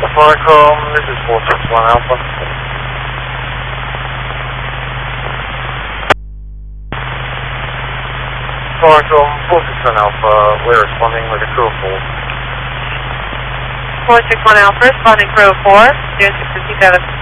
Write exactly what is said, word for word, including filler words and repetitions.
Falcom, this is four six one Alpha. Falcom, four six one Alpha, we're responding with a crew of four. four six one Alpha, responding crew of four, zero six fifty-seven.